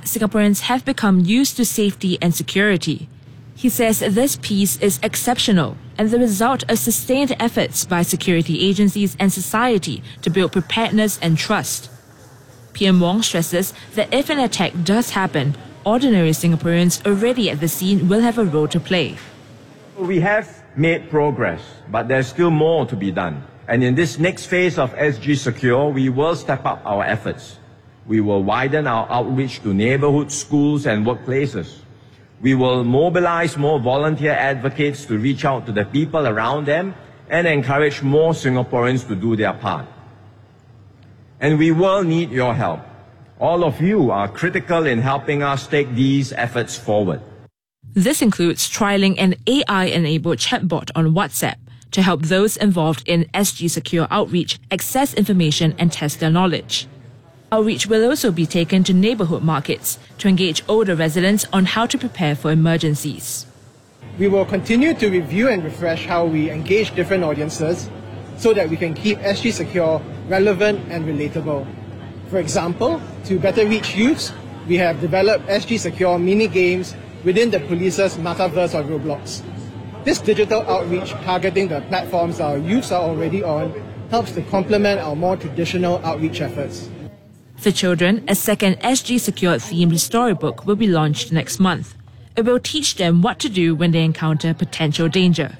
Singaporeans have become used to safety and security. He says this peace is exceptional and the result of sustained efforts by security agencies and society to build preparedness and trust. PM Wong stresses that if an attack does happen, ordinary Singaporeans already at the scene will have a role to play. We have made progress, but there's still more to be done. And in this next phase of SG Secure, we will step up our efforts. We will widen our outreach to neighborhoods, schools and workplaces. We will mobilize more volunteer advocates to reach out to the people around them and encourage more Singaporeans to do their part. And we will need your help. All of you are critical in helping us take these efforts forward. This includes trialling an AI-enabled chatbot on WhatsApp to help those involved in SG Secure outreach access information and test their knowledge. Outreach will also be taken to neighborhood markets to engage older residents on how to prepare for emergencies. We will continue to review and refresh how we engage different audiences so that we can keep SG Secure relevant and relatable. For example, to better reach youths, we have developed SG Secure mini games within the police's metaverse or Roblox. This digital outreach targeting the platforms our youths are already on helps to complement our more traditional outreach efforts. For children, a second SG Secure themed storybook will be launched next month. It will teach them what to do when they encounter potential danger.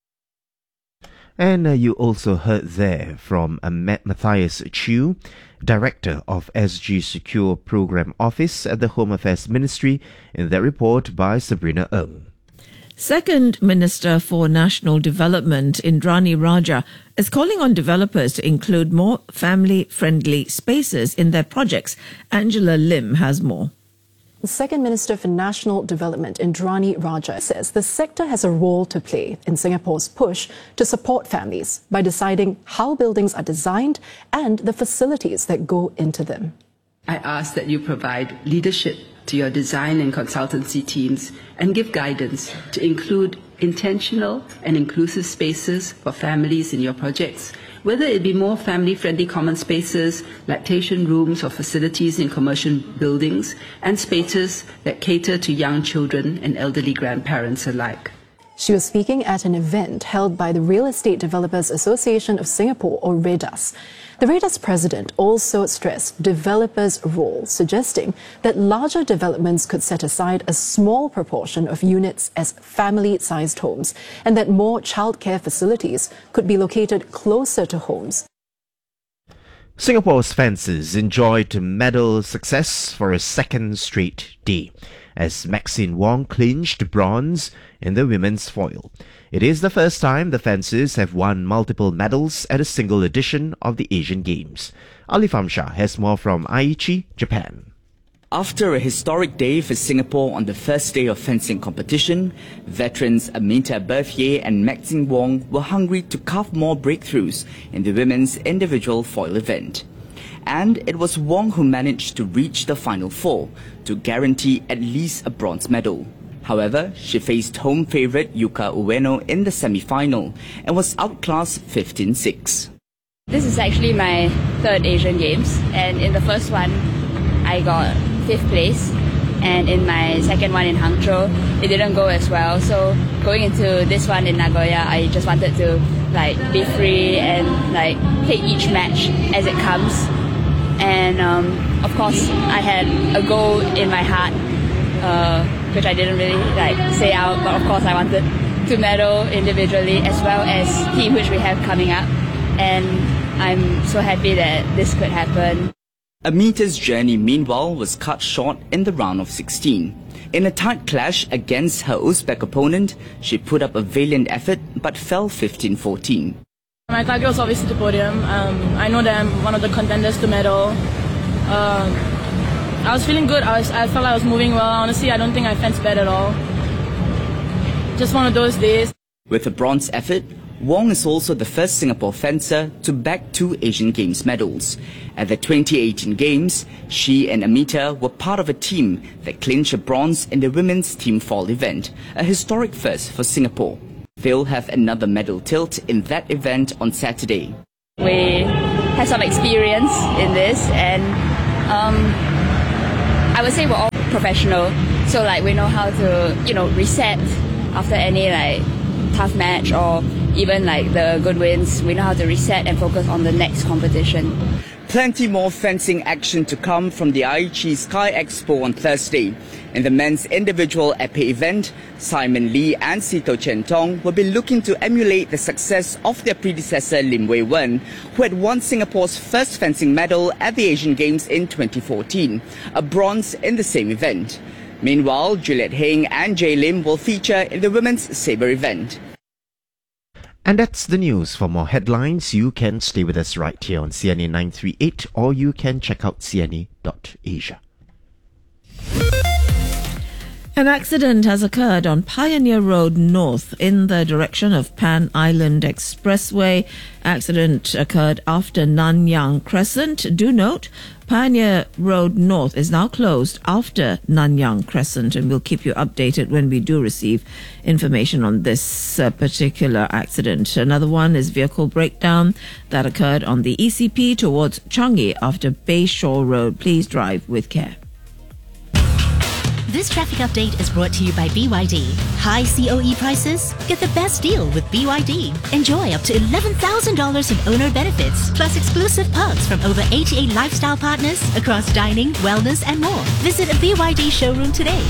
And you also heard there from Matthias Chew, Director of SG Secure Program Office at the Home Affairs Ministry, in that report by Sabrina Ng. Second Minister for National Development, Indrani Raja, is calling on developers to include more family-friendly spaces in their projects. Angela Lim has more. The Second Minister for National Development, Indrani Raja, says the sector has a role to play in Singapore's push to support families by deciding how buildings are designed and the facilities that go into them. I ask that you provide leadership to your design and consultancy teams and give guidance to include intentional and inclusive spaces for families in your projects, whether it be more family-friendly common spaces, lactation rooms or facilities in commercial buildings, and spaces that cater to young children and elderly grandparents alike. She was speaking at an event held by the Real Estate Developers Association of Singapore, or REDAS. The REDAS president also stressed developers' role, suggesting that larger developments could set aside a small proportion of units as family-sized homes and that more childcare facilities could be located closer to homes. Singapore's fencers enjoyed medal success for a second straight day, as Maxine Wong clinched bronze in the women's foil. It is the first time the fencers have won multiple medals at a single edition of the Asian Games. Alif Amshah has more from Aichi, Japan. After a historic day for Singapore on the first day of fencing competition, veterans Aminta Berthier and Maxine Wong were hungry to carve more breakthroughs in the women's individual foil event. And it was Wong who managed to reach the final four to guarantee at least a bronze medal. However, she faced home favourite Yuka Ueno in the semi-final and was outclassed 15-6. This is actually my third Asian Games, and in the first one I got 5th place, and in my second one in Hangzhou it didn't go as well. So going into this one in Nagoya, I just wanted to be free and take each match as it comes. And of course I had a goal in my heart, which I didn't really say out, but of course I wanted to medal individually as well as team, which we have coming up, and I'm so happy that this could happen. Amita's journey, meanwhile, was cut short in the round of 16. In a tight clash against her Uzbek opponent, she put up a valiant effort but fell 15-14. My target was obviously the podium. I know that I'm one of the contenders to medal. I was feeling good. I felt I was moving well. Honestly, I don't think I fenced bad at all. Just one of those days. With a bronze effort, Wong is also the first Singapore fencer to bag 2 Asian Games medals. At the 2018 Games, she and Amita were part of a team that clinched a bronze in the women's team fall event, a historic first for Singapore. They'll have another medal tilt in that event on Saturday. We had some experience in this, and I would say we're all professional. So like we know how to, reset after any like tough match or even like the good wins. We know how to reset and focus on the next competition. Plenty more fencing action to come from the Aichi Sky Expo on Thursday. In the men's individual épée event, Simon Lee and Sito Chen Tong will be looking to emulate the success of their predecessor Lim Wei Wen, who had won Singapore's first fencing medal at the Asian Games in 2014, a bronze in the same event. Meanwhile, Juliet Heng and Jay Lim will feature in the women's sabre event. And that's the news. For more headlines, you can stay with us right here on CNA 938 or you can check out cna.asia. An accident has occurred on Pioneer Road North in the direction of Pan Island Expressway. Accident occurred after Nanyang Crescent. Do note, Pioneer Road North is now closed after Nanyang Crescent, and we'll keep you updated when we do receive information on this particular accident. Another one is vehicle breakdown that occurred on the ECP towards Changi after Bayshore Road. Please drive with care. This traffic update is brought to you by BYD. High COE prices? Get the best deal with BYD. Enjoy up to $11,000 in owner benefits, plus exclusive perks from over 88 lifestyle partners across dining, wellness, and more. Visit a BYD showroom today.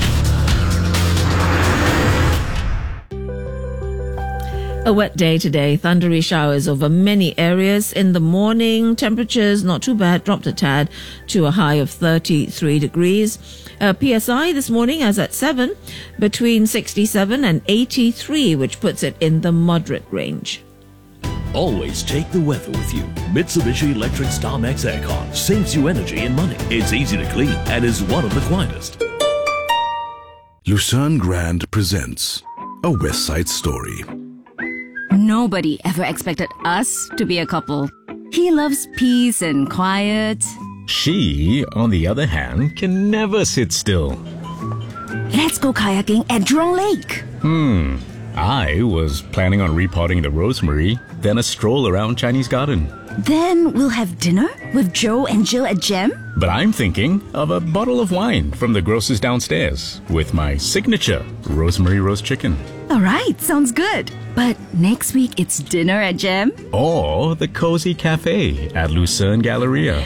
A wet day today. Thundery showers over many areas. In the morning, temperatures not too bad, dropped a tad to a high of 33 degrees. PSI this morning as at 7, between 67 and 83, which puts it in the moderate range. Always take the weather with you. Mitsubishi Electric StarMax Aircon saves you energy and money. It's easy to clean and is one of the quietest. Lucerne Grand presents A West Side Story. Nobody ever expected us to be a couple. He loves peace and quiet. She, on the other hand, can never sit still. Let's go kayaking at Jurong Lake. I was planning on repotting the rosemary, then a stroll around Chinese Garden. Then we'll have dinner with Joe and Jill at Gem. But I'm thinking of a bottle of wine from the grocer's downstairs with my signature rosemary roast chicken. All right, sounds good. But next week it's dinner at Gem. Or the cozy cafe at Lucerne Galleria.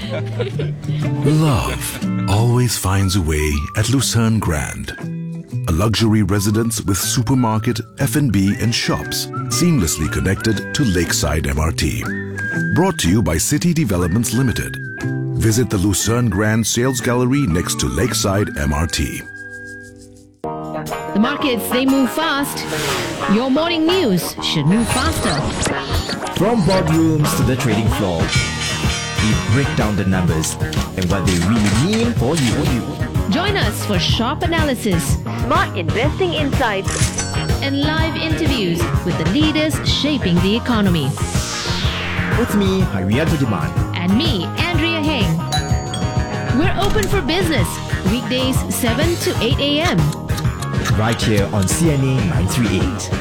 Love always finds a way at Lucerne Grand. A luxury residence with supermarket, F&B and shops seamlessly connected to Lakeside MRT. Brought to you by City Developments Limited. Visit the Lucerne Grand Sales Gallery next to Lakeside MRT. The markets, they move fast. Your morning news should move faster. From boardrooms to the trading floor, we break down the numbers and what they really mean for you. Join us for sharp analysis, smart investing insights, and live interviews with the leaders shaping the economy. With me, Harianto Demand. And me, Andrea Heng. We're open for business, weekdays 7 to 8 a.m. Right here on CNA 938.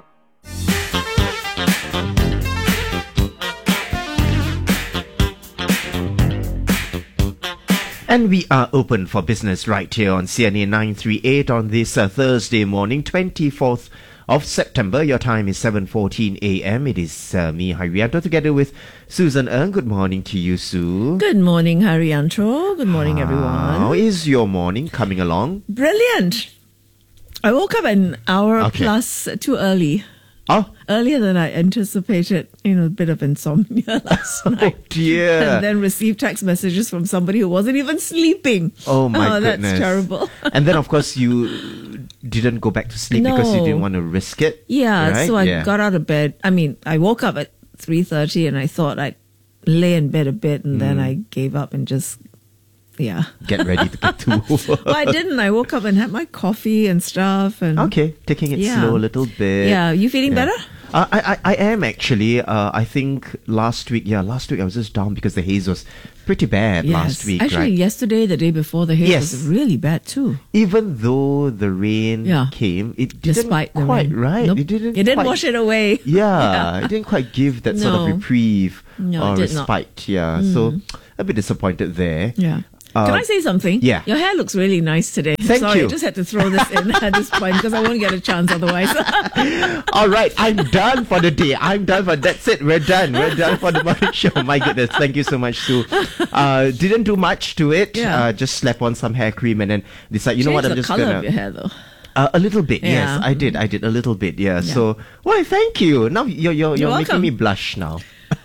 And we are open for business right here on CNA 938 on this Thursday morning, 24th of September. Your time is 7:14 a.m. It is me, Harianto, together with Susan Ng. Good morning to you, Sue. Good morning, Harianto. Good morning, everyone. How is your morning coming along? Brilliant. I woke up an hour plus too early. Oh. Earlier than I anticipated. A bit of insomnia last night. Oh, dear. And then received text messages from somebody who wasn't even sleeping. Oh, my goodness. That's terrible. And then, of course, you didn't go back to sleep because you didn't want to risk it. Yeah, right? so I got out of bed. I woke up at 3:30 and I thought I'd lay in bed a bit and then I gave up and just... Yeah. Get ready to get to work. Well, I didn't. I woke up and had my coffee and stuff. And taking it slow a little bit. Yeah, you feeling better? I am actually. I think last week I was just down because the haze was pretty bad last week. Actually, yesterday, the day before, the haze was really bad too. Even though the rain came, it didn't quite, right? Nope. It didn't wash it away. Yeah, it didn't quite give that sort of reprieve or it did not. respite. Yeah, so a bit disappointed there. Yeah. Can I say something? Yeah. Your hair looks really nice today. Thank Sorry, you. I just had to throw this in at this point because I won't get a chance otherwise. All right, I'm done for the day. That's it. We're done. We're done for the morning show. My goodness, thank you so much, Sue. Didn't do much to it. Yeah. Just slap on some hair cream and then decide, you know what, I'm just the colour gonna... of your hair, though. A little bit, Yeah. yes. I did a little bit, yeah. So, why, thank you. Now you're making welcome. me blush now.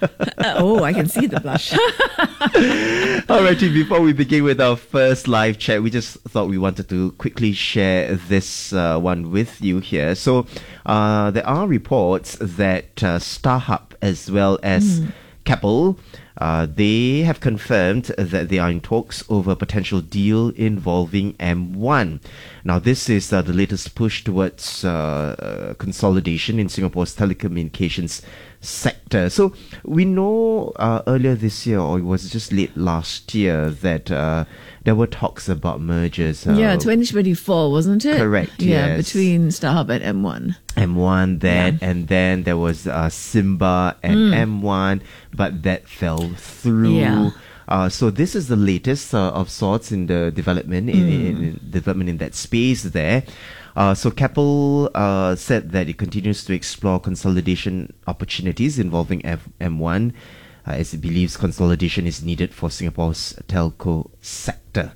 I can see the blush. Alrighty, before we begin with our first live chat, we just thought we wanted to quickly share this one with you here. So, there are reports that StarHub as well as Keppel, they have confirmed that they are in talks over a potential deal involving M1. Now, this is the latest push towards consolidation in Singapore's telecommunications sector. So, we know earlier this year, or it was just late last year, that there were talks about mergers. 2024, wasn't it? Correct, Yeah, yes. between StarHub and M1. M1 and then there was Simba and M1, but that fell through. Yeah. So this is the latest of sorts in the development in development in that space there. So Keppel said that it continues to explore consolidation opportunities involving M1, as it believes consolidation is needed for Singapore's telco sector.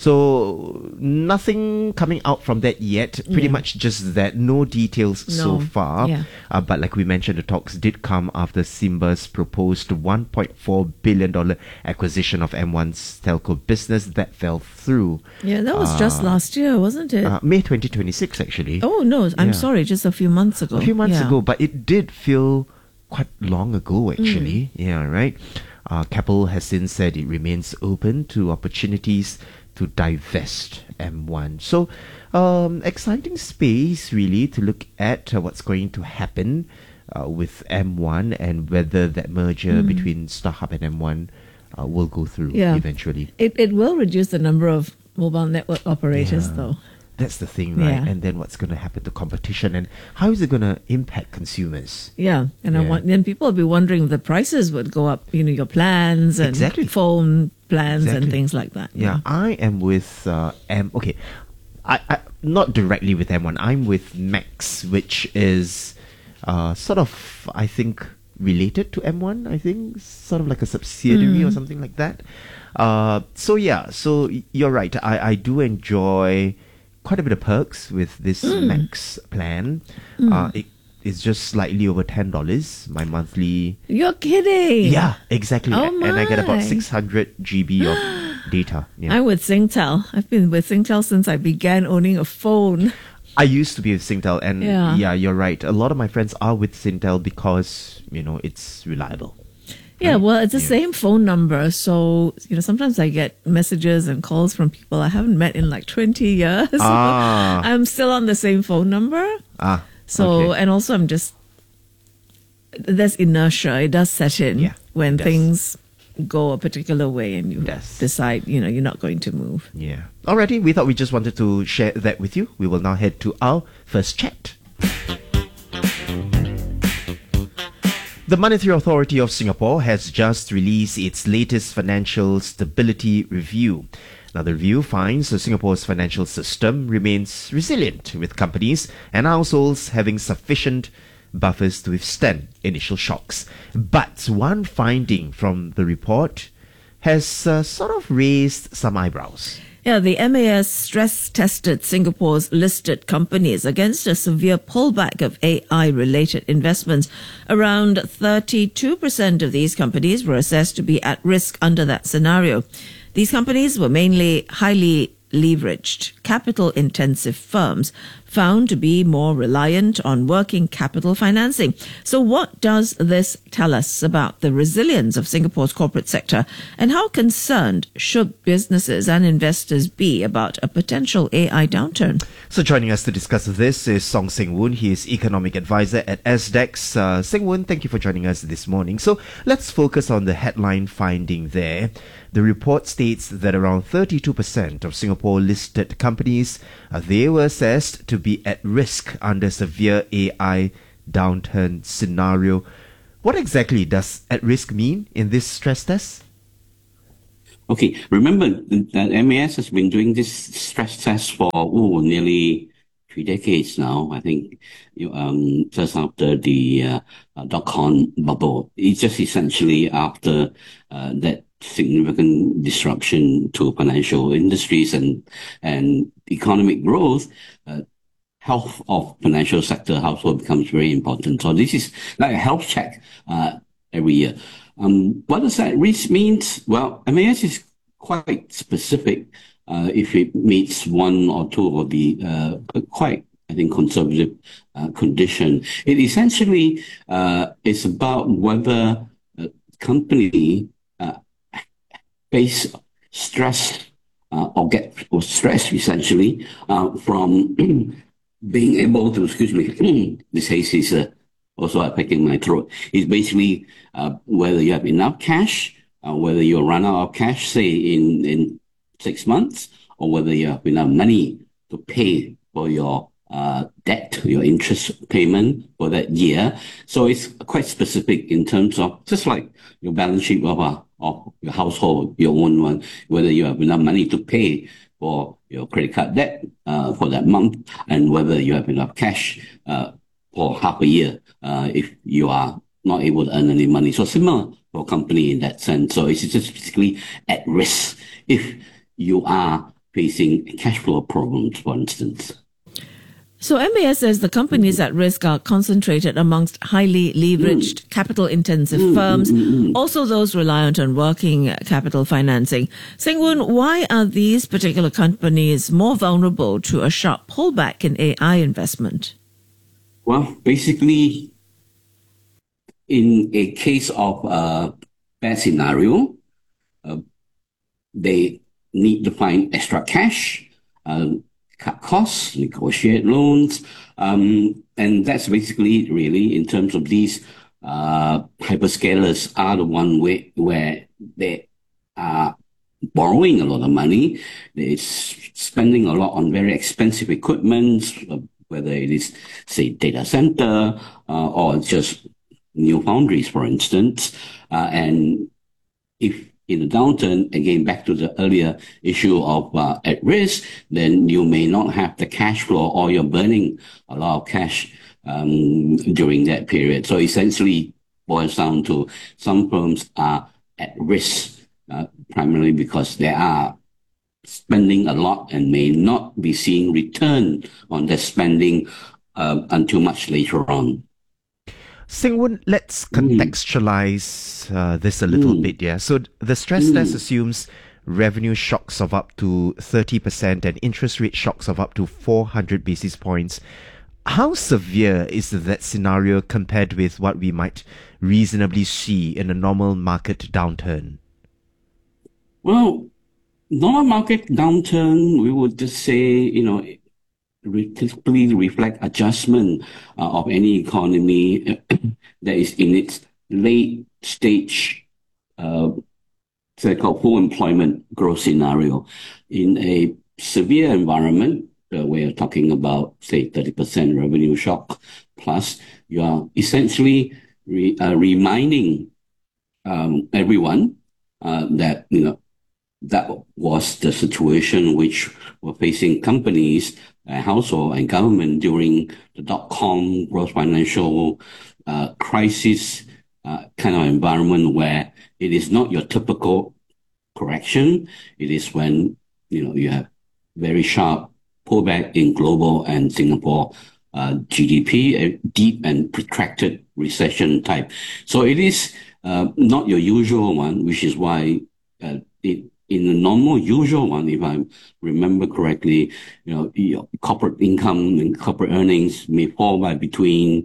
So nothing coming out from that yet. Pretty much just that. No details so far. Yeah. But like we mentioned, the talks did come after Simba's proposed $1.4 billion acquisition of M1's telco business that fell through. Yeah, that was just last year, wasn't it? May 2026, actually. Oh, no, I'm Yeah. sorry, just a few months ago. A few months Yeah. ago, but it did feel quite long ago, actually. Yeah, right. Keppel has since said it remains open to opportunities to divest M1. So, exciting space really to look at what's going to happen with M1 and whether that merger between StarHub and M1 will go through eventually. It will reduce the number of mobile network operators, though. That's the thing, right? Yeah. And then what's going to happen to competition and how is it going to impact consumers? Yeah, and then people will be wondering if the prices would go up, your plans and phone plans and things like that. Yeah, I am with okay, I not directly with M1. I'm with Max, which is sort of, I think, related to M1. I think sort of like a subsidiary or something like that. So you're right. I do enjoy quite a bit of perks with this Max plan. It's just slightly over $10. My monthly. You're kidding? Yeah, exactly. Oh And I get about my. 600 GB of data. Yeah. I'm with Singtel. I've been with Singtel since I began owning a phone. I used to be with Singtel, and Yeah. yeah, you're right. A lot of my friends are with Singtel because it's reliable. Yeah, well, it's the same phone number. So, sometimes I get messages and calls from people I haven't met in like 20 years. Ah. I'm still on the same phone number. So, okay. and also there's inertia. It does set in when things go a particular way and you decide, you're not going to move. Yeah. Alrighty, we thought we just wanted to share that with you. We will now head to our first chat. The Monetary Authority of Singapore has just released its latest financial stability review. Now, the review finds that Singapore's financial system remains resilient, with companies and households having sufficient buffers to withstand initial shocks. But one finding from the report has sort of raised some eyebrows. Yeah, the MAS stress-tested Singapore's listed companies against a severe pullback of AI-related investments. Around 32% of these companies were assessed to be at risk under that scenario. These companies were mainly highly leveraged, capital-intensive firms found to be more reliant on working capital financing. So what does this tell us about the resilience of Singapore's corporate sector, and how concerned should businesses and investors be about a potential AI downturn? So joining us to discuss this is Song Seng Woon. He is Economic Advisor at SDEX. Seng Woon, thank you for joining us this morning. So let's focus on the headline finding there. The report states that around 32% of Singapore-listed companies, they were assessed to be at risk under severe AI downturn scenario. What exactly does at risk mean in this stress test? Okay, remember that MAS has been doing this stress test for nearly 3 decades now. I think just after the dot-com bubble, it's just essentially after that significant disruption to financial industries and economic growth. Health of financial sector household becomes very important. So this is like a health check every year. What does that risk mean? Well, MAS is quite specific if it meets one or two of the quite, I think, conservative condition. It essentially is about whether a company face stress or stress essentially from being able to, excuse me, this haze is also affecting my throat. It's basically whether you have enough cash, whether you run out of cash, say in 6 months, or whether you have enough money to pay for your debt, your interest payment for that year. So it's quite specific in terms of just like your balance sheet of your household, your own one, whether you have enough money to pay for your credit card debt for that month, and whether you have enough cash for half a year if you are not able to earn any money. So similar for a company in that sense. So it's just basically at risk if you are facing cash flow problems, for instance. So MAS says the companies at risk are concentrated amongst highly leveraged, capital-intensive firms, also those reliant on working capital financing. Seng-Woon, why are these particular companies more vulnerable to a sharp pullback in AI investment? Well, basically, in a case of a bad scenario, they need to find extra cash, cut costs, negotiate loans, and that's basically really in terms of these hyperscalers are the one way where they are borrowing a lot of money. They're spending a lot on very expensive equipment, whether it is, say, data center or just new foundries, for instance. And if in a downturn, again, back to the earlier issue of at risk, then you may not have the cash flow or you're burning a lot of cash during that period. So essentially boils down to some firms are at risk primarily because they are spending a lot and may not be seeing return on their spending until much later on. Seng-Woon, let's contextualize this a little bit, yeah? So the stress test assumes revenue shocks of up to 30% and interest rate shocks of up to 400 basis points. How severe is that scenario compared with what we might reasonably see in a normal market downturn? Well, normal market downturn, we would just say, typically reflect adjustment of any economy that is in its late stage, so-called full employment growth scenario. In a severe environment, we're talking about, say, 30% revenue shock plus, you are essentially reminding everyone that, that was the situation which were facing companies, household and government during the dot-com growth financial crisis kind of environment where it is not your typical correction. It is when, you have very sharp pullback in global and Singapore GDP, a deep and protracted recession type. So it is not your usual one, which is why in the normal usual one, if I remember correctly, your corporate income and corporate earnings may fall by between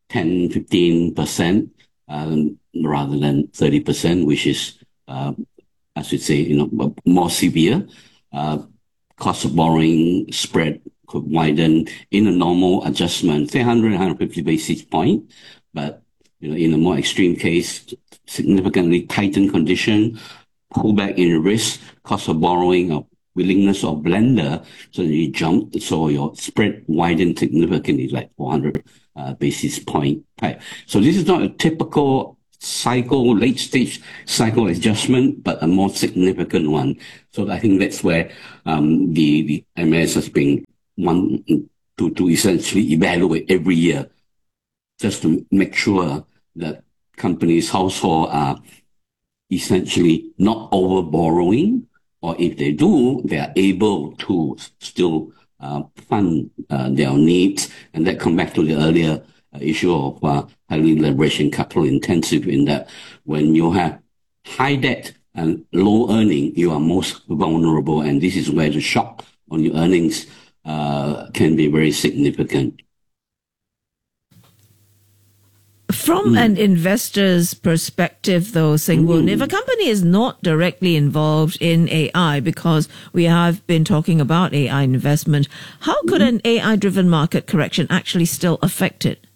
10-15% rather than 30%, which is, I should say, more severe. Cost of borrowing spread could widen in a normal adjustment, say 100-150 basis point, but in a more extreme case, significantly tightened condition, pullback in risk, cost of borrowing, or willingness of lender, so you jump, so your spread widened significantly, like 400 basis point type. So this is not a typical late stage cycle adjustment, but a more significant one. So I think that's where the MAS has been one to essentially evaluate every year, just to make sure that companies, households are essentially not over borrowing, or if they do, they are able to still fund their needs. And that come back to the earlier issue of highly leveraged and capital intensive, in that when you have high debt and low earning, you are most vulnerable. And this is where the shock on your earnings can be very significant. From an investor's perspective, though, Seng Woon, if a company is not directly involved in AI, because we have been talking about AI investment, how could an AI-driven market correction actually still affect it?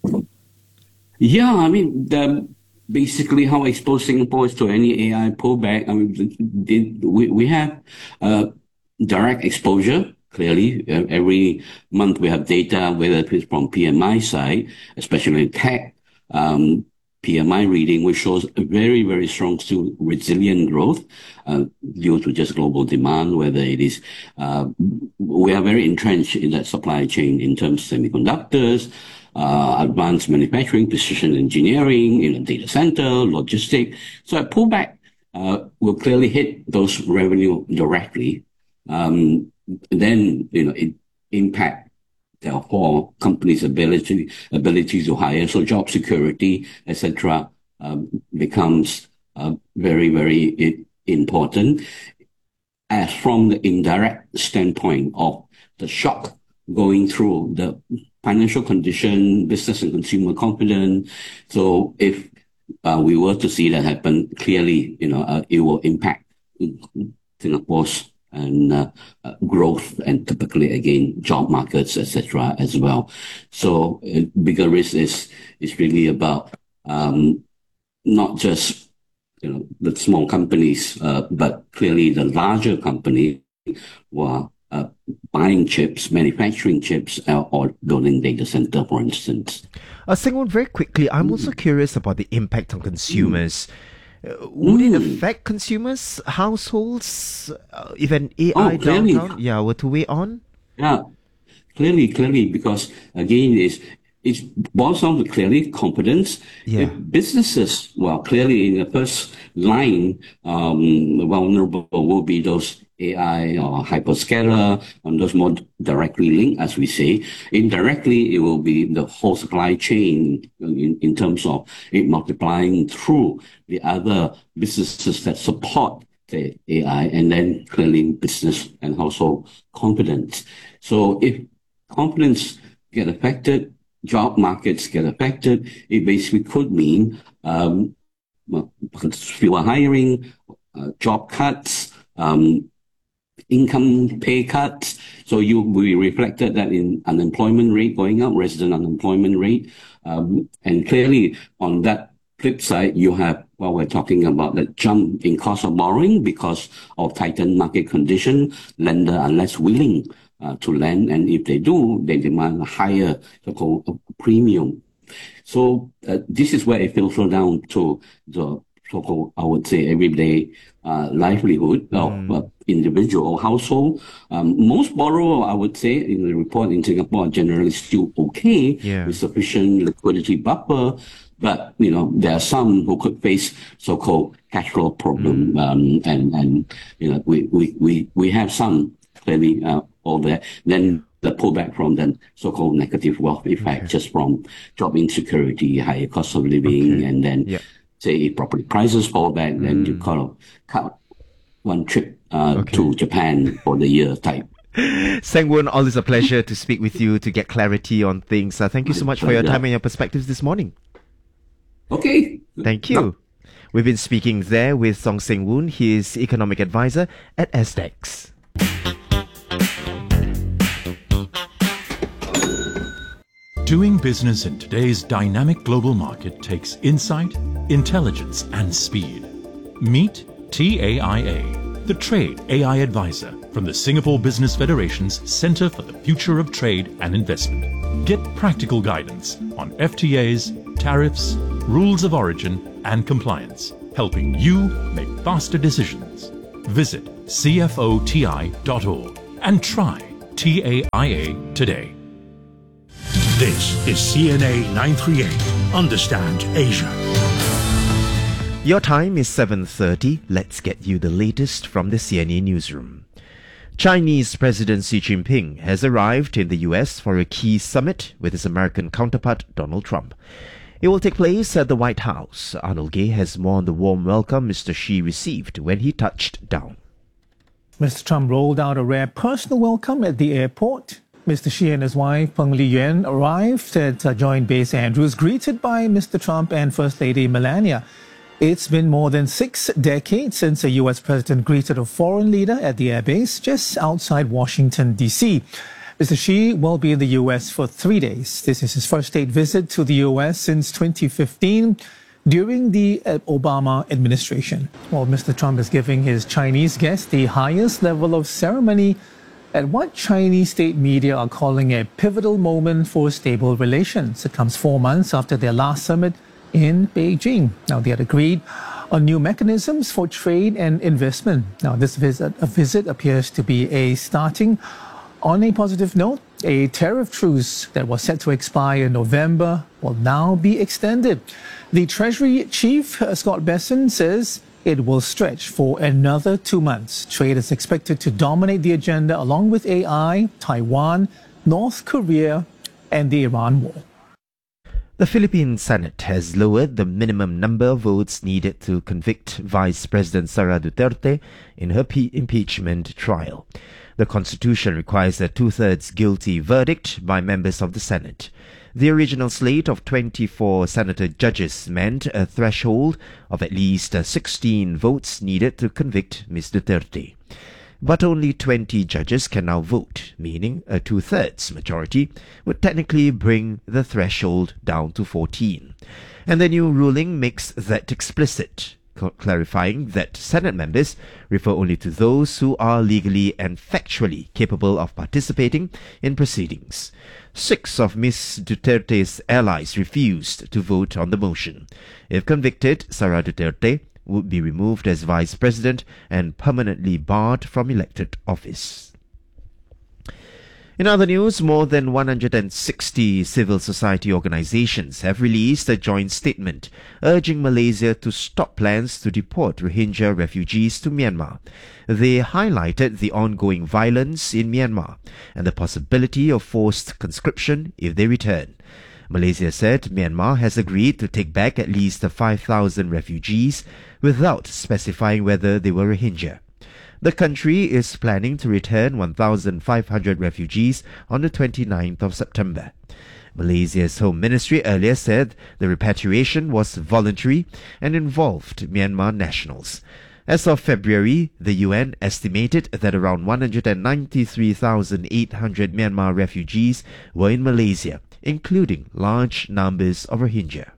Yeah, I mean, basically how exposed Singapore is to any AI pullback. I mean, we have direct exposure. Clearly, every month we have data, whether it's from PMI side, especially in tech, PMI reading, which shows a very, very strong, still resilient growth due to just global demand, whether it is, we are very entrenched in that supply chain in terms of semiconductors, advanced manufacturing, precision engineering, data center, logistics. So a pullback will clearly hit those revenue directly. Then, it impact therefore companies' ability to hire. So job security, etc., becomes very, very important. As from the indirect standpoint of the shock going through the financial condition, business and consumer confidence. So if we were to see that happen, clearly, it will impact Singapore's and growth, and typically again job markets, etc. as well. So bigger risk is really about not just the small companies, but clearly the larger company who are buying chips, manufacturing chips, or building data center, for instance. Seng Woon, very quickly, I'm also curious about the impact on consumers. Would it affect consumers, households, if an AI downtown were to weigh on? Yeah, clearly, because again, it boils down to clearly confidence. Yeah. Businesses, clearly in the first line, vulnerable will be those AI or hyperscaler, and those more directly linked, as we say. Indirectly, it will be the whole supply chain in terms of it multiplying through the other businesses that support the AI, and then clearly business and household confidence. So if confidence get affected, job markets get affected, it basically could mean fewer hiring, job cuts, income pay cuts. So we reflected that in unemployment rate going up, resident unemployment rate. And clearly on that flip side, you have, we're talking about the jump in cost of borrowing because of tightened market condition. Lenders are less willing to lend, and if they do, they demand a higher so-called premium. So this is where it filters down to the so-called, I would say, everyday livelihood of individual household. Most borrowers, I would say, in the report in Singapore, are generally still okay with sufficient liquidity buffer. But there are some who could face so-called cash flow problem, and we have some clearly all that. Then the pullback from the so-called negative wealth effect, just from job insecurity, higher cost of living, and then say if property prices fall back, then you kind of cut one trip to Japan for the year type. Seng Woon, always a pleasure to speak with you to get clarity on things. Thank you so much for your time and your perspectives this morning. Okay. Thank you. We've been speaking there with Seng Woon. He is economic advisor at SDEX. Doing business in today's dynamic global market takes insight, intelligence, and speed. Meet TAIA, the Trade AI Advisor from the Singapore Business Federation's Centre for the Future of Trade and Investment. Get practical guidance on FTAs, tariffs, rules of origin, and compliance, helping you make faster decisions. Visit cfoti.org and try TAIA today. This is CNA 938. Understand Asia. Your time is 7:30. Let's get you the latest from the CNA newsroom. Chinese President Xi Jinping has arrived in the US for a key summit with his American counterpart Donald Trump. It will take place at the White House. Arnold Gay has more on the warm welcome Mr. Xi received when he touched down. Mr. Trump rolled out a rare personal welcome at the airport. Mr. Xi and his wife, Peng Liyuan, arrived at Joint Base Andrews, greeted by Mr. Trump and First Lady Melania. It's been more than 6 decades since a U.S. president greeted a foreign leader at the airbase just outside Washington, D.C. Mr. Xi will be in the U.S. for 3 days. This is his first state visit to the U.S. since 2015 during the Obama administration. Well, Mr. Trump is giving his Chinese guests the highest level of ceremony at what Chinese state media are calling a pivotal moment for stable relations. It comes 4 months after their last summit in Beijing. Now, they had agreed on new mechanisms for trade and investment. Now, this visit appears to be a starting on a positive note. A tariff truce that was set to expire in November will now be extended. The Treasury Chief, Scott Bessent, says it will stretch for another 2 months. Trade is expected to dominate the agenda along with AI, Taiwan, North Korea, and the Iran war. The Philippine Senate has lowered the minimum number of votes needed to convict Vice President Sara Duterte in her impeachment trial. The Constitution requires a 2/3 guilty verdict by members of the Senate. The original slate of 24 senator judges meant a threshold of at least 16 votes needed to convict Ms. Duterte. But only 20 judges can now vote, meaning a 2/3 majority would technically bring the threshold down to 14. And the new ruling makes that explicit, clarifying that Senate members refer only to those who are legally and factually capable of participating in proceedings. 6 of Ms. Duterte's allies refused to vote on the motion. If convicted, Sara Duterte would be removed as vice president and permanently barred from elected office. In other news, more than 160 civil society organizations have released a joint statement urging Malaysia to stop plans to deport Rohingya refugees to Myanmar. They highlighted the ongoing violence in Myanmar and the possibility of forced conscription if they return. Malaysia said Myanmar has agreed to take back at least 5,000 refugees without specifying whether they were Rohingya. The country is planning to return 1,500 refugees on the 29th of September. Malaysia's Home Ministry earlier said the repatriation was voluntary and involved Myanmar nationals. As of February, the UN estimated that around 193,800 Myanmar refugees were in Malaysia, including large numbers of Rohingya.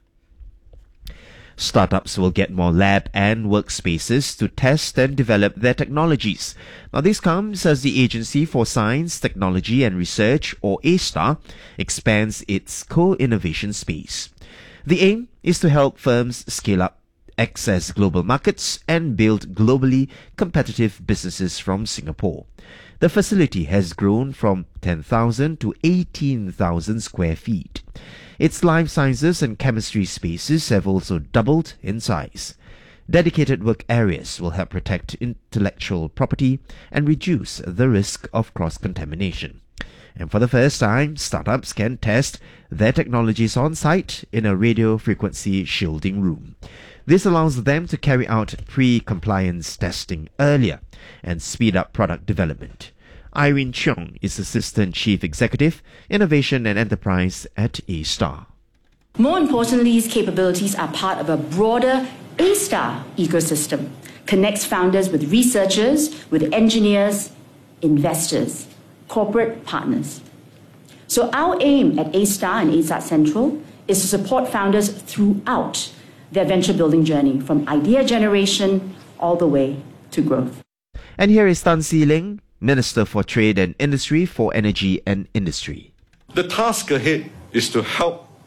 Startups will get more lab and workspaces to test and develop their technologies. Now, this comes as the Agency for Science, Technology and Research, or A*STAR, expands its co-innovation space. The aim is to help firms scale up, access global markets, and build globally competitive businesses from Singapore. The facility has grown from 10,000 to 18,000 square feet. Its life sciences and chemistry spaces have also doubled in size. Dedicated work areas will help protect intellectual property and reduce the risk of cross-contamination. And for the first time, startups can test their technologies on site in a radio frequency shielding room. This allows them to carry out pre-compliance testing earlier and speed up product development. Irene Cheong is Assistant Chief Executive, Innovation and Enterprise at A*STAR. More importantly, these capabilities are part of a broader A*STAR ecosystem, connects founders with researchers, with engineers, investors, corporate partners. So our aim at A*STAR and A*STAR Central is to support founders throughout their venture building journey, from idea generation all the way to growth. And here is Tan See Leng, Minister for Trade and Industry for Energy and Industry. The task ahead is to help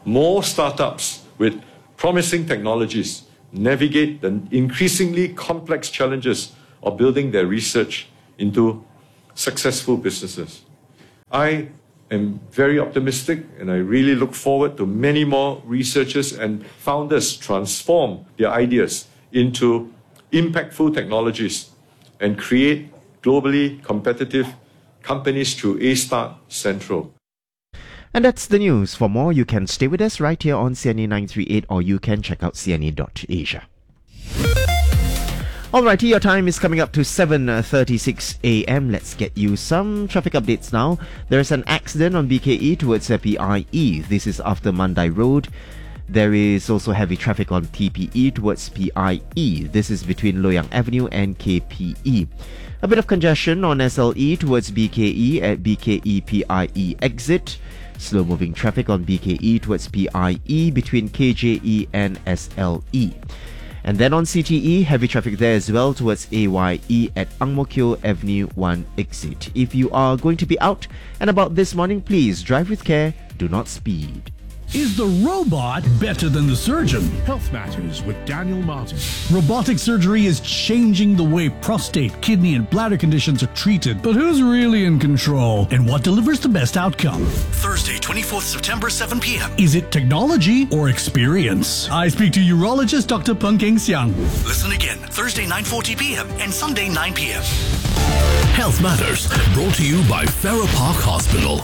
more startups with promising technologies navigate the increasingly complex challenges of building their research into successful businesses. I am very optimistic, and I really look forward to many more researchers and founders transform their ideas into impactful technologies and create globally competitive companies through A-Start Central. And that's the news. For more, you can stay with us right here on CNA 938, or you can check out cna.asia. Alrighty, your time is coming up to 7:36 a.m. Let's get you some traffic updates now. There's an accident on BKE towards PIE. This is after Mandai Road. There is also heavy traffic on TPE towards PIE. This is between Loyang Avenue and KPE. A bit of congestion on SLE towards BKE at BKE PIE exit. Slow moving traffic on BKE towards PIE between KJE and SLE. And then on CTE, heavy traffic there as well towards AYE at Ang Mo Kio Avenue 1 exit. If you are going to be out and about this morning, please drive with care, do not speed. Is the robot better than the surgeon? Health Matters with Daniel Martin. Robotic surgery is changing the way prostate, kidney, and bladder conditions are treated. But who's really in control? And what delivers the best outcome? Thursday, 24th September, 7 p.m. Is it technology or experience? I speak to urologist Dr. Peng Keng Siang. Listen again, Thursday, 9:40 p.m. and Sunday, 9 p.m. Health Matters, brought to you by Farrer Park Hospital.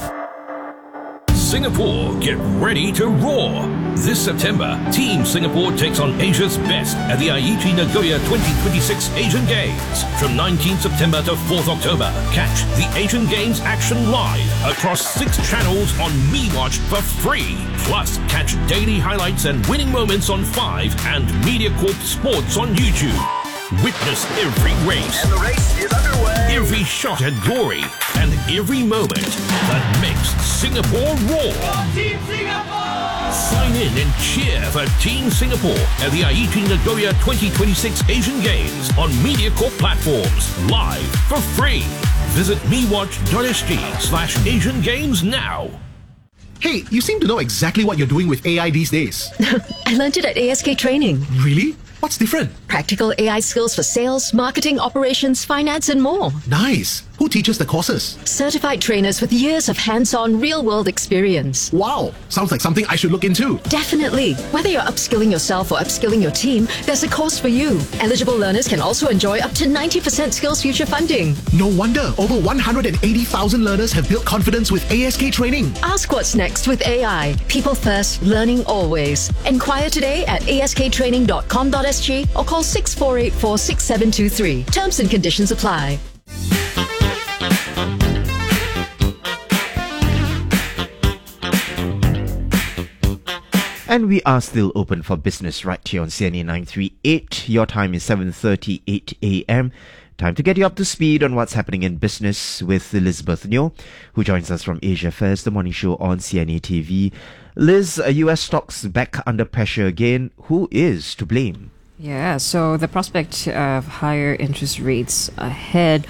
Singapore, get ready to roar! This September, Team Singapore takes on Asia's best at the Aichi Nagoya 2026 Asian Games. From 19th September to 4th October, catch the Asian Games action live across 6 channels on MeWatch for free. Plus, catch daily highlights and winning moments on 5 and MediaCorp Sports on YouTube. Witness every race, and the race is underway. Every shot at glory, and every moment that makes Singapore roar. Team Singapore! Sign in and cheer for Team Singapore at the Aichi Nagoya 2026 Asian Games on MediaCorp platforms, live for free. Visit mewatch.sg/Asian Games now. Hey, you seem to know exactly what you're doing with AI these days. I learned it at ASK Training. Really? What's different? Practical AI skills for sales, marketing, operations, finance, and more. Nice. Who teaches the courses? Certified trainers with years of hands-on, real-world experience. Wow. Sounds like something I should look into. Definitely. Whether you're upskilling yourself or upskilling your team, there's a course for you. Eligible learners can also enjoy up to 90% Skills Future funding. No wonder over 180,000 learners have built confidence with ASK Training. Ask what's next with AI. People first, learning always. Enquire today at asktraining.com.sg or call 6484-6723. Terms and conditions apply. And we are still open for business right here on CNA 938. Your time is 7:38 a.m. Time to get you up to speed on what's happening in business with Elizabeth Nyo, who joins us from Asia First, the morning show on CNA TV. Liz, US stocks back under pressure again. Who is to blame? Yeah, so the prospect of higher interest rates ahead,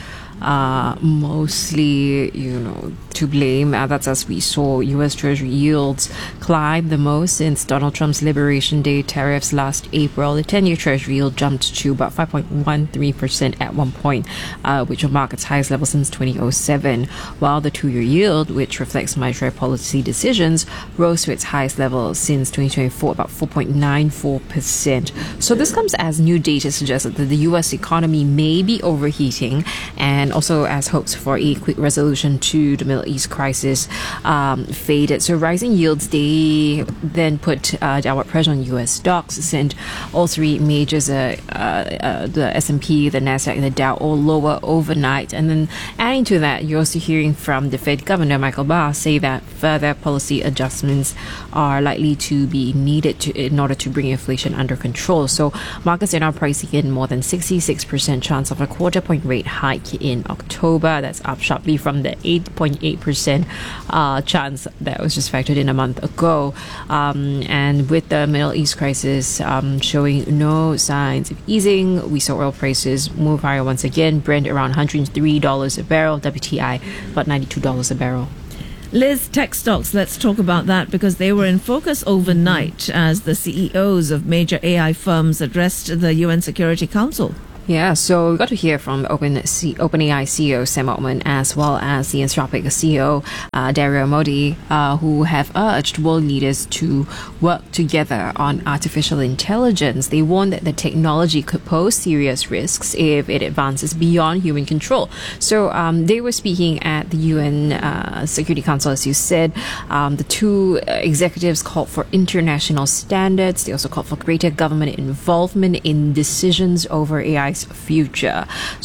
mostly, to blame. That's as we saw U.S. Treasury yields climb the most since Donald Trump's Liberation Day tariffs last April. The 10-year Treasury yield jumped to about 5.13% at one point, which will mark its highest level since 2007, while the 2-year yield, which reflects monetary policy decisions, rose to its highest level since 2024, about 4.94%. So this comes as new data suggests that the U.S. economy may be overheating, and also as hopes for a quick resolution to the Middle East crisis faded. So rising yields, they then put downward pressure on U.S. stocks, sent all three majors, the S&P, the Nasdaq, and the Dow, all lower overnight. And then adding to that, you're also hearing from the Fed Governor Michael Barr say that further policy adjustments are likely to be needed in order to bring inflation under control. So markets are now pricing in more than 66% chance of a quarter-point rate hike in October. That's up sharply from the 8.8% chance that was just factored in a month ago. And with the Middle East crisis showing no signs of easing, we saw oil prices move higher once again. Brent around $103 a barrel, WTI about $92 a barrel. Liz, tech stocks, let's talk about that because they were in focus overnight as the CEOs of major AI firms addressed the UN Security Council. Yeah, so we got to hear from OpenAI CEO Sam Altman as well as the Anthropic CEO Dario Amodei, who have urged world leaders to work together on artificial intelligence. They warned that the technology could pose serious risks if it advances beyond human control. So they were speaking at the UN Security Council, as you said. The two executives called for international standards. They also called for greater government involvement in decisions over AI's future.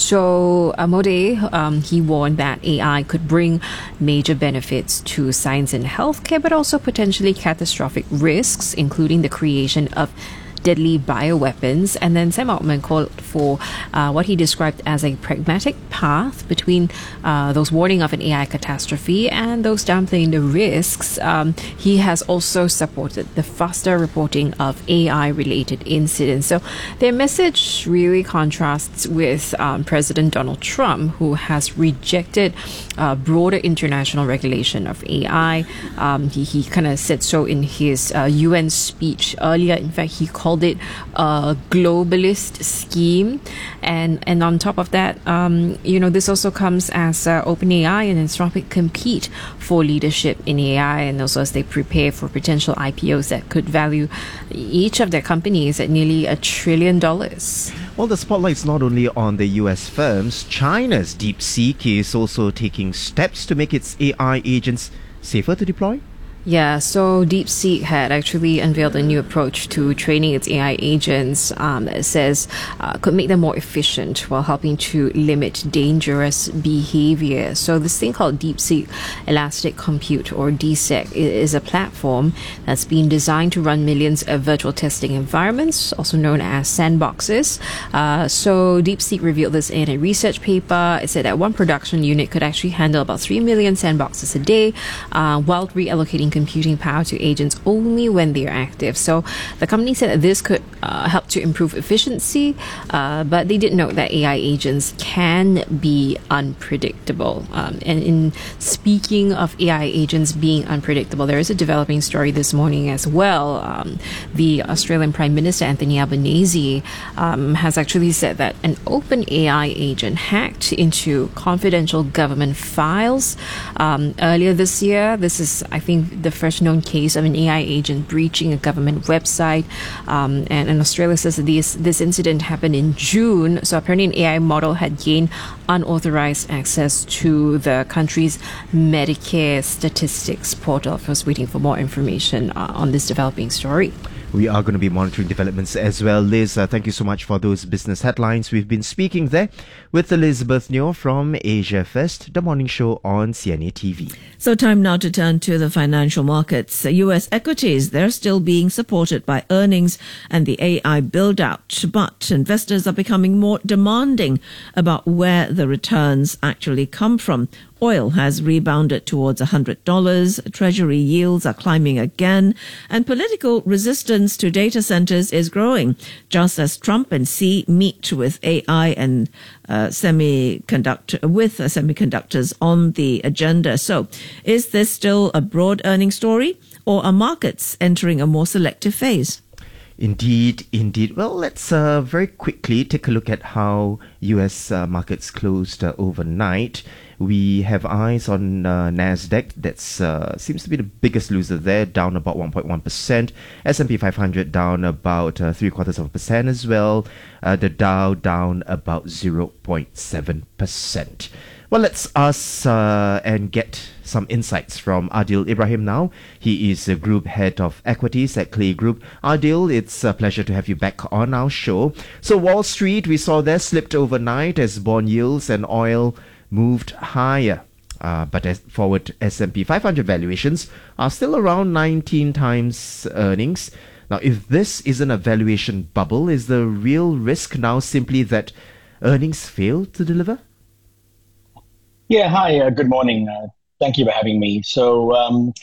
So Amodei, he warned that AI could bring major benefits to science and healthcare, but also potentially catastrophic risks, including the creation of deadly bioweapons. And then Sam Altman called for what he described as a pragmatic path between those warning of an AI catastrophe and those dampening the risks. He has also supported the faster reporting of AI-related incidents. So their message really contrasts with President Donald Trump, who has rejected broader international regulation of AI. He kind of said so in his UN speech earlier. In fact, he called it a globalist scheme, and on top of that, this also comes as OpenAI and Anthropic compete for leadership in AI, and also as they prepare for potential IPOs that could value each of their companies at nearly $1 trillion. Well, the spotlight is not only on the US firms. China's DeepSeek is also taking steps to make its AI agents safer to deploy. Yeah, so DeepSeek had actually unveiled a new approach to training its AI agents that it says could make them more efficient while helping to limit dangerous behavior. So this thing called DeepSeek Elastic Compute, or DeepSeek, is a platform that's been designed to run millions of virtual testing environments, also known as sandboxes. So DeepSeek revealed this in a research paper. It said that one production unit could actually handle about 3 million sandboxes a day while reallocating computing power to agents only when they are active. So the company said that this could help to improve efficiency, but they did note that AI agents can be unpredictable. And in speaking of AI agents being unpredictable, there is a developing story this morning as well. The Australian Prime Minister Anthony Albanese has actually said that an OpenAI agent hacked into confidential government files earlier this year. This is, I think, the first known case of an AI agent breaching a government website. And Australia says that this incident happened in June. So apparently an AI model had gained unauthorized access to the country's Medicare statistics portal. I was waiting for more information on this developing story. We are going to be monitoring developments as well. Liz, thank you so much for those business headlines. We've been speaking there with Elizabeth Neo from Asia First, the morning show on CNA TV. So time now to turn to the financial markets. U.S. equities, they're still being supported by earnings and the AI build-out, but investors are becoming more demanding about where the returns actually come from. Oil has rebounded towards $100, Treasury yields are climbing again, and political resistance to data centers is growing, just as Trump and Xi meet with AI and semiconductors on the agenda. So, is this still a broad earnings story, or are markets entering a more selective phase? Indeed. Well, let's very quickly take a look at how U.S. markets closed overnight. We have eyes on Nasdaq. That's seems to be the biggest loser there, down about 1.1%. S&P 500 down about 0.75% as well. The Dow down about 0.7%. Well, let's ask and get some insights from Adil Ibrahim now. He is the Group Head of Equities at Clay Group. Adil, it's a pleasure to have you back on our show. So Wall Street, we saw there, slipped overnight as bond yields and oil moved higher. But as forward S&P 500 valuations are still around 19 times earnings. Now, if this isn't a valuation bubble, is the real risk now simply that earnings fail to deliver? Yeah, hi, good morning. Thank you for having me. So,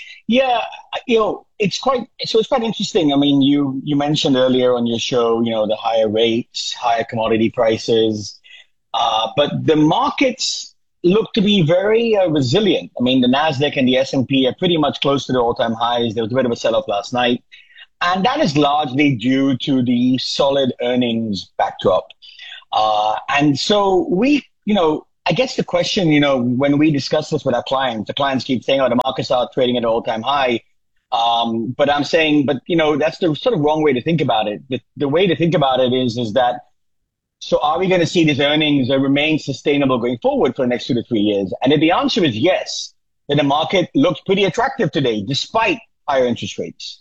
it's quite interesting. I mean, you mentioned earlier on your show, the higher rates, higher commodity prices, but the markets look to be very resilient. I mean, the Nasdaq and the S&P are pretty much close to the all-time highs. There was a bit of a sell-off last night, and that is largely due to the solid earnings backdrop. And so I guess the question, when we discuss this with our clients, the clients keep saying, the markets are trading at an all-time high. But I'm saying, that's the sort of wrong way to think about it. The way to think about it is that, so are we going to see these earnings remain sustainable going forward for the next 2 to 3 years? And if the answer is yes, then the market looks pretty attractive today, despite higher interest rates.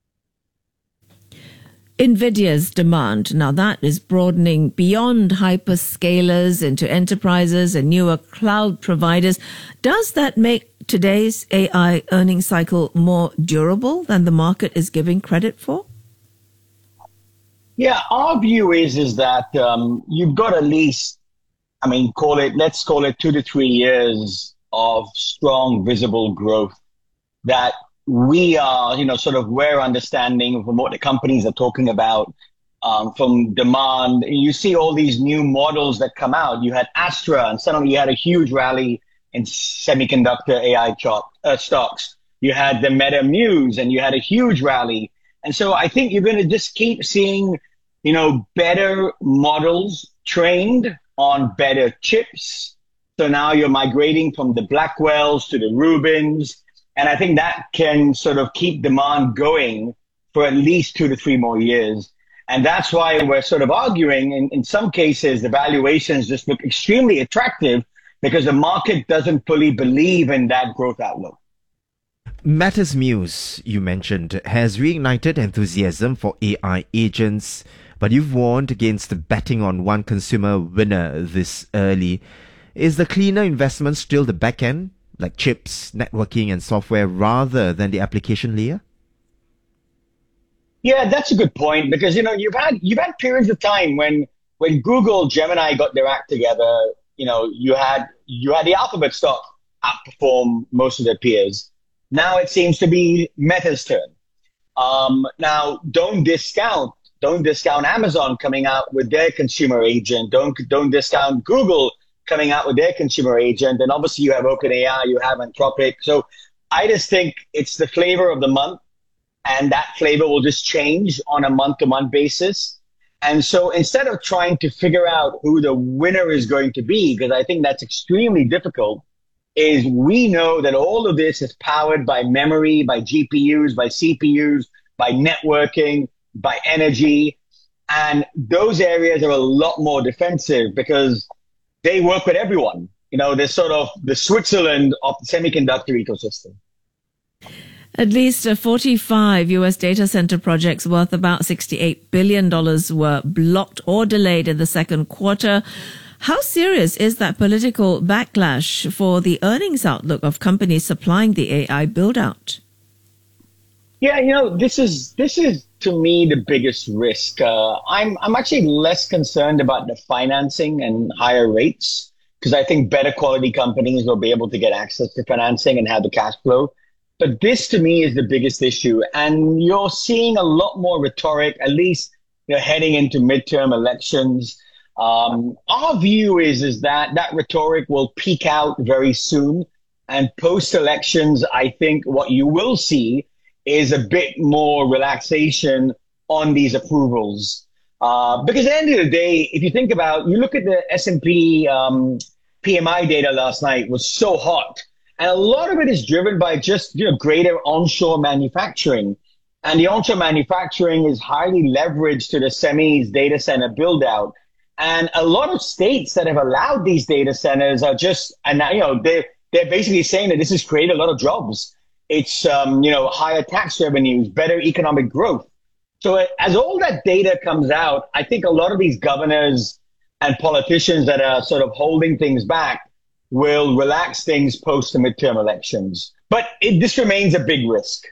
NVIDIA's demand, now that is broadening beyond hyperscalers into enterprises and newer cloud providers. Does that make today's AI earnings cycle more durable than the market is giving credit for? Yeah, our view is that you've got at least, let's call it 2 to 3 years of strong, visible growth that we are, we're understanding from what the companies are talking about from demand. You see all these new models that come out. You had Astra, and suddenly you had a huge rally in semiconductor AI stocks. You had the Meta Muse, and you had a huge rally. And so I think you're going to just keep seeing, better models trained on better chips. So now you're migrating from the Blackwells to the Rubins. And I think that can sort of keep demand going for at least 2 to 3 more years. And that's why we're sort of arguing in some cases, the valuations just look extremely attractive because the market doesn't fully believe in that growth outlook. Meta's Muse, you mentioned, has reignited enthusiasm for AI agents, but you've warned against betting on one consumer winner this early. Is the cleaner investment still the back end, like chips, networking, and software, rather than the application layer? Yeah, that's a good point, because you've had periods of time when Google, Gemini got their act together. You had the Alphabet stock outperform most of their peers. Now it seems to be Meta's turn. Now don't discount Amazon coming out with their consumer agent. Don't discount Google coming out with their consumer agent. And obviously you have OpenAI, you have Anthropic. So I just think it's the flavor of the month, and that flavor will just change on a month-to-month basis. And so instead of trying to figure out who the winner is going to be, because I think that's extremely difficult, is we know that all of this is powered by memory, by GPUs, by CPUs, by networking, by energy. And those areas are a lot more defensive because they work with everyone. They're sort of the Switzerland of the semiconductor ecosystem. At least 45 U.S. data center projects worth about $68 billion were blocked or delayed in the second quarter. How serious is that political backlash for the earnings outlook of companies supplying the AI build-out? Yeah, this is to me the biggest risk. I'm actually less concerned about the financing and higher rates, because I think better quality companies will be able to get access to financing and have the cash flow. But this to me is the biggest issue, and you're seeing a lot more rhetoric, at least heading into midterm elections. Our view is that rhetoric will peak out very soon, and post-elections, I think what you will see is a bit more relaxation on these approvals. Because at the end of the day, if you think about, you look at the S&P PMI data last night was so hot. And a lot of it is driven by just greater onshore manufacturing. And the onshore manufacturing is highly leveraged to the semis data center build out. And a lot of states that have allowed these data centers are just, and they're basically saying that this has created a lot of jobs. It's, higher tax revenues, better economic growth. So as all that data comes out, I think a lot of these governors and politicians that are sort of holding things back will relax things post the midterm elections. But this remains a big risk.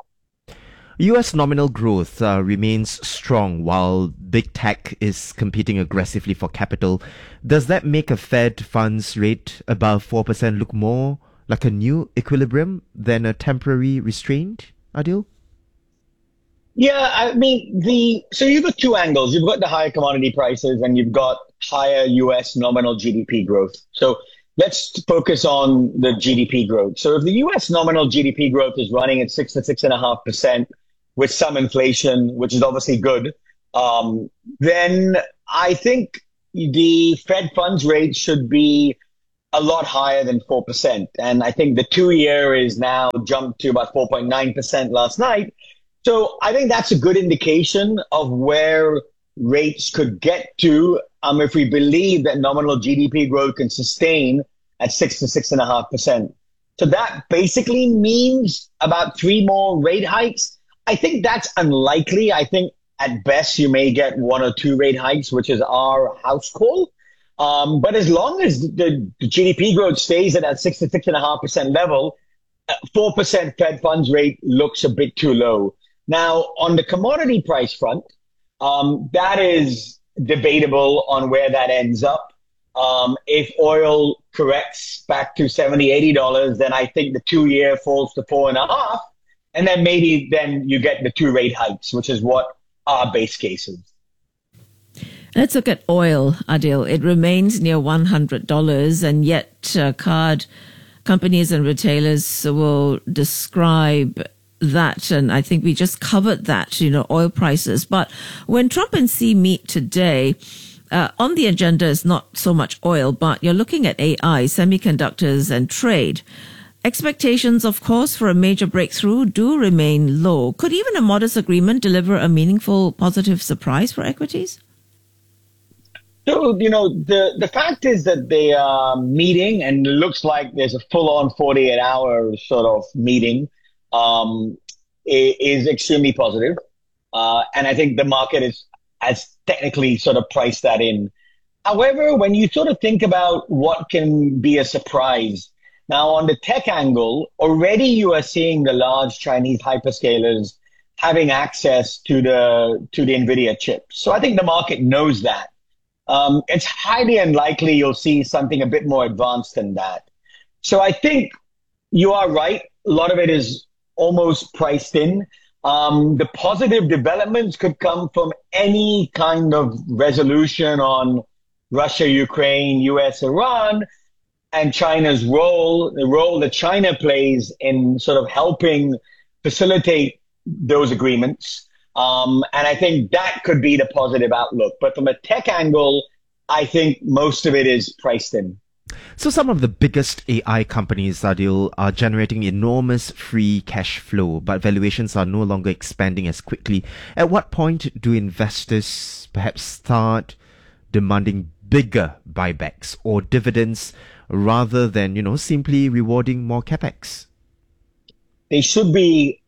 US nominal growth remains strong while big tech is competing aggressively for capital. Does that make a Fed funds rate above 4% look more like a new equilibrium than a temporary restraint, Adil? Yeah, so you've got two angles. You've got the higher commodity prices and you've got higher US nominal GDP growth. So let's focus on the GDP growth. So if the U.S. nominal GDP growth is running at 6 to 6.5% with some inflation, which is obviously good, then I think the Fed funds rate should be a lot higher than 4%. And I think the 2-year is now jumped to about 4.9% last night. So I think that's a good indication of where rates could get to if we believe that nominal GDP growth can sustain at 6 to 6.5%. So that basically means about 3 more rate hikes. I think that's unlikely. I think at best you may get 1 or 2 rate hikes, which is our house call. But as long as the GDP growth stays at that 6 to 6.5% level, 4% Fed funds rate looks a bit too low. Now, on the commodity price front, that is debatable on where that ends up. If oil corrects back to $70, $80, then I think the 2-year falls to 4.5. And then maybe then you get the 2 rate hikes, which is what our base case is. Let's look at oil, Adil. It remains near $100, and yet card companies and retailers will describe that, and I think we just covered that, oil prices. But when Trump and Xi meet today, on the agenda is not so much oil, but you're looking at AI, semiconductors, and trade. Expectations, of course, for a major breakthrough do remain low. Could even a modest agreement deliver a meaningful positive surprise for equities? So, the fact is that they are meeting, and it looks like there's a full-on 48-hour sort of meeting, is extremely positive. And I think the market has technically sort of priced that in. However, when you sort of think about what can be a surprise, now on the tech angle, already you are seeing the large Chinese hyperscalers having access to the NVIDIA chips. So I think the market knows that. It's highly unlikely you'll see something a bit more advanced than that. So I think you are right. A lot of it is almost priced in. The positive developments could come from any kind of resolution on Russia, Ukraine, US, Iran, and China's role, the role that China plays in sort of helping facilitate those agreements. And I think that could be the positive outlook. But from a tech angle, I think most of it is priced in. So some of the biggest AI companies, Adil, are generating enormous free cash flow, but valuations are no longer expanding as quickly. At what point do investors perhaps start demanding bigger buybacks or dividends rather than, simply rewarding more capex? They should be,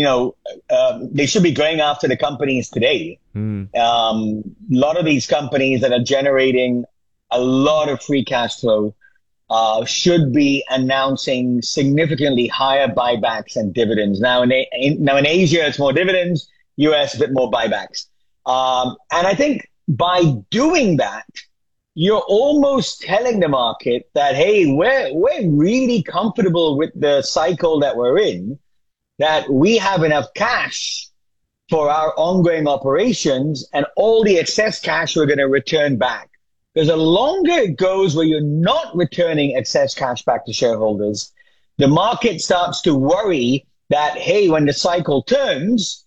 they should be going after the companies today. A lot of these companies that are generating a lot of free cash flow should be announcing significantly higher buybacks and dividends. Now in Asia, it's more dividends, US, a bit more buybacks. And I think by doing that, you're almost telling the market that, hey, we're really comfortable with the cycle that we're in, that we have enough cash for our ongoing operations, and all the excess cash we're going to return back. Because the longer it goes where you're not returning excess cash back to shareholders, the market starts to worry that, hey, when the cycle turns,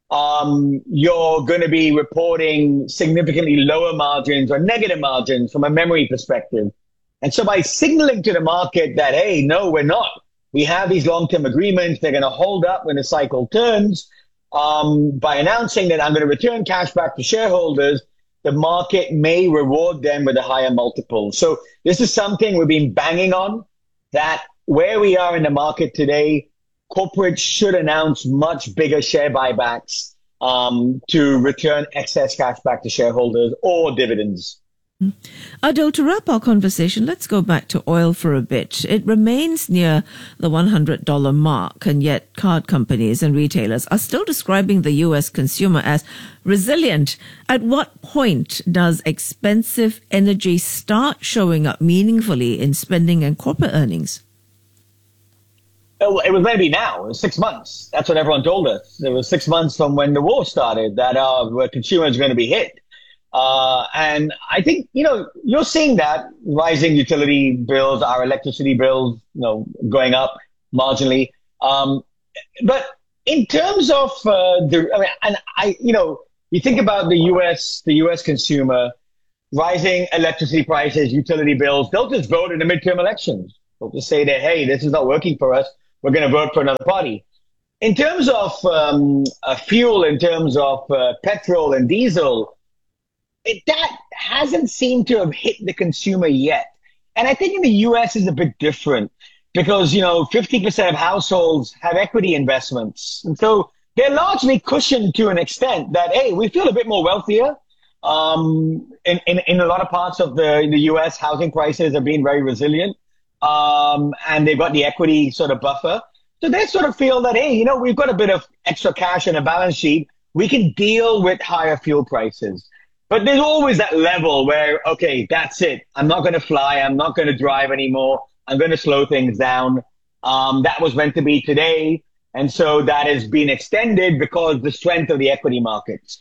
you're going to be reporting significantly lower margins or negative margins from a memory perspective. And so by signaling to the market that, hey, no, we're not. We have these long-term agreements. They're going to hold up when the cycle turns. By announcing that I'm going to return cash back to shareholders, the market may reward them with a higher multiple. So this is something we've been banging on, that where we are in the market today, corporates should announce much bigger share buybacks to return excess cash back to shareholders or dividends. Adil, to wrap our conversation, let's go back to oil for a bit. It remains near the $100 mark, and yet card companies and retailers are still describing the U.S. consumer as resilient. At what point does expensive energy start showing up meaningfully in spending and corporate earnings? It was maybe now. It was 6 months. That's what everyone told us. It was 6 months from when the war started that where consumers are going to be hit. And I think, you're seeing that rising utility bills, our electricity bills, going up marginally. But in terms of you think about the U.S. consumer, rising electricity prices, utility bills, they'll just vote in the midterm elections. They'll just say that, hey, this is not working for us. We're going to vote for another party. In terms of fuel, in terms of petrol and diesel, that hasn't seemed to have hit the consumer yet. And I think in the U.S. is a bit different because, 50% of households have equity investments. And so they're largely cushioned to an extent that, hey, we feel a bit more wealthier. In a lot of parts of the U.S., housing prices have been very resilient. And they've got the equity sort of buffer. So they sort of feel that, hey, we've got a bit of extra cash in a balance sheet. We can deal with higher fuel prices. But there's always that level where, okay, that's it. I'm not going to fly. I'm not going to drive anymore. I'm going to slow things down. That was meant to be today. And so that has been extended because the strength of the equity markets.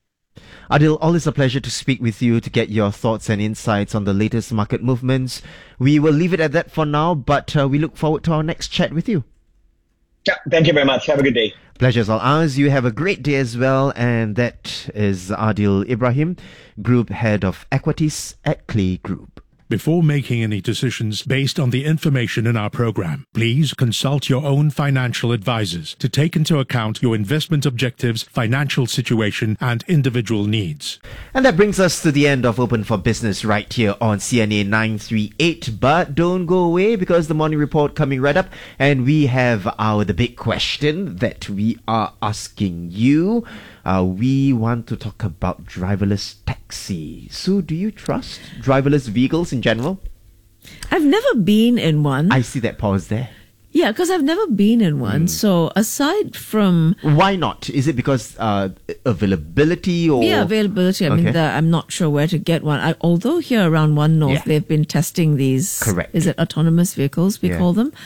Adil, always a pleasure to speak with you to get your thoughts and insights on the latest market movements. We will leave it at that for now, but we look forward to our next chat with you. Yeah, thank you very much. Have a good day. Pleasure's all ours. You have a great day as well. And that is Adil Ibrahim, Group Head of Equities at Clay Group. Before making any decisions based on the information in our program, please consult your own financial advisors to take into account your investment objectives, financial situation, and individual needs. And that brings us to the end of Open for Business right here on CNA 938. But don't go away because the morning report coming right up, and we have the big question that we are asking you. We want to talk about driverless taxis. So do you trust driverless vehicles in general? I've never been in one. I see that pause there. Yeah, because I've never been in one. So aside from... Why not? Is it because availability or... Yeah, availability. I mean, I'm not sure where to get one. Although here around One North, they've been testing these... Correct. Is it autonomous vehicles, we call them?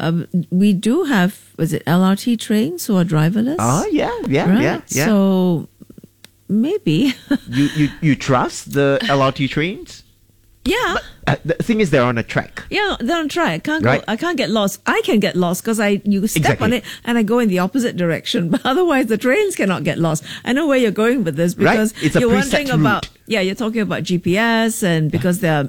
We do have, was it LRT trains who are driverless? Yeah. So maybe. You trust the LRT trains? Yeah. But, the thing is, they're on a track. Yeah, they're on a track. I can't get lost. I can get lost because you step on it and I go in the opposite direction. But otherwise, the trains cannot get lost. I know where you're going with this because you're wondering about. Yeah, you're talking about GPS, and because there are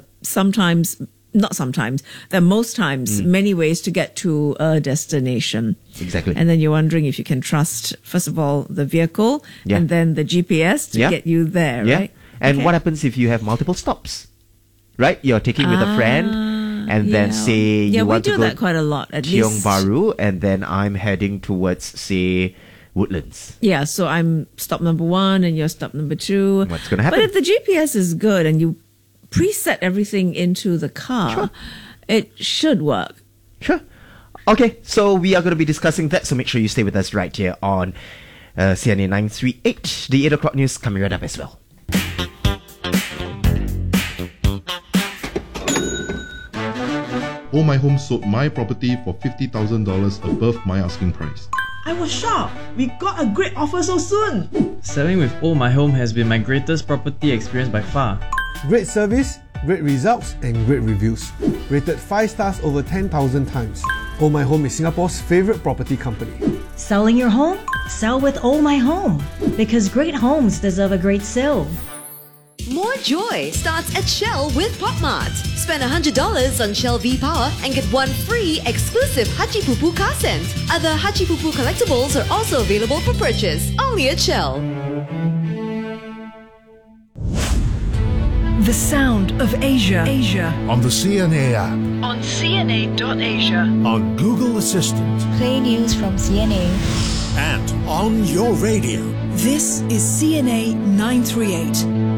most times many ways to get to a destination. Exactly. And then you're wondering if you can trust, first of all, the vehicle and then the GPS to get you there, right? And what happens if you have multiple stops? Right? You're taking with a friend and then say you want to go we do that quite a lot. At Tiong least. Bahru, and then I'm heading towards, say, Woodlands. Yeah, so I'm stop number 1 and you're stop number 2. What's going to happen? But if the GPS is good and you preset everything into the car, it should work. Sure. Okay, so we are going to be discussing that, so make sure you stay with us right here on CNA 938. The 8 o'clock news coming right up as well. Oh My Home sold my property for $50,000 above my asking price. I was shocked. We got a great offer so soon. Selling with Oh My Home has been my greatest property experience by far. Great service, great results, and great reviews. Rated 5 stars over 10,000 times. Oh My Home is Singapore's favorite property company. Selling your home? Sell with Oh My Home. Because great homes deserve a great sale. More joy starts at Shell with PopMart. Spend $100 on Shell V-Power and get 1 free exclusive Hachi Pupu car scent. Other Hachi Pupu collectibles are also available for purchase, only at Shell. The sound of Asia. On the CNA app. On CNA.Asia. On Google Assistant. Play news from CNA. And on your radio. This is CNA 938.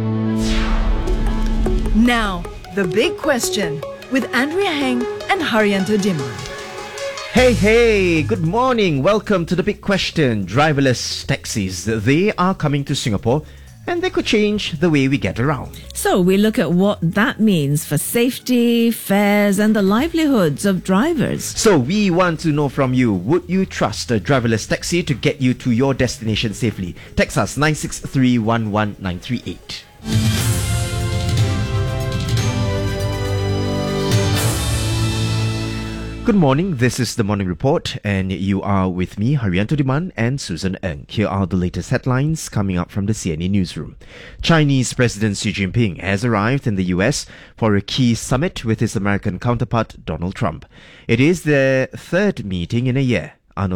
Now, the big question with Andrea Heng and Haryanto Dimmer. Hey, good morning. Welcome to the big question. Driverless taxis. They are coming to Singapore and they could change the way we get around. So we look at what that means for safety, fares and the livelihoods of drivers. So we want to know from you, would you trust a driverless taxi to get you to your destination safely? Text us 963-11938. Good morning, this is the Morning Report, and you are with me, Haryanto Diman and Susan Ng. Here are the latest headlines coming up from the CNA newsroom. Chinese President Xi Jinping has arrived in the US for a key summit with his American counterpart, Donald Trump. It is their third meeting in a year.